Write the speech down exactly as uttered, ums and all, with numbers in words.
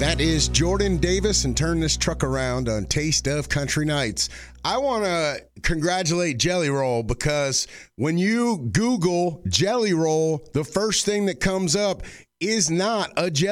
That is Jordan Davis, and turn this truck around on Taste of Country Nights. I want to congratulate Jelly Roll, because when you Google Jelly Roll, the first thing that comes up is not a jelly